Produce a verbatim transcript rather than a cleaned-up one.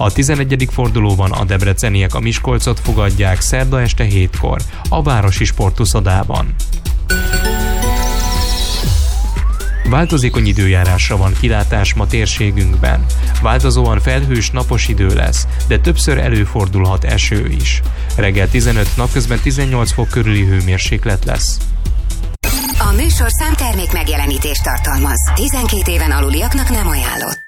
A tizenegyedik fordulóban a debreceniek a Miskolcot fogadják szerda este hétkor a városi sportuszodában. Változékony időjárásra van kilátás ma térségünkben. Változóan felhős, napos idő lesz, de többször előfordulhat eső is. Reggel tizenöt, napközben tizennyolc fok körüli hőmérséklet lesz. A műsorszám termék megjelenítést tartalmaz. tizenkét éven aluliaknak nem ajánlott.